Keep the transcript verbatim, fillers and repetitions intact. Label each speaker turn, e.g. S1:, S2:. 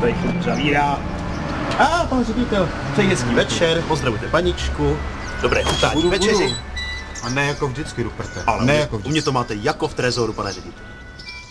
S1: tady furt zavírá. A pan ředitel, přeji hezký večer, pozdravujte paničku. Dobré chutání večeři.
S2: A ne jako vždycky, Ruperte.
S1: Ale
S2: ne
S1: u,
S2: jako
S1: u mě to máte jako v trezoru, pane ředitel.